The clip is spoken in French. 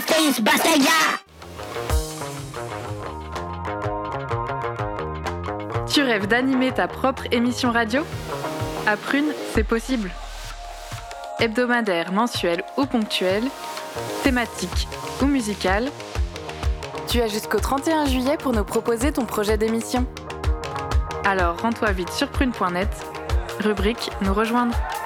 face, basta ya. Tu rêves d'animer ta propre émission radio ? À Prune, c'est possible. Hebdomadaire, mensuel ou ponctuel, thématique ou musical, tu as jusqu'au 31 juillet pour nous proposer ton projet d'émission. Alors rends-toi vite sur prune.net, rubrique Nous rejoindre.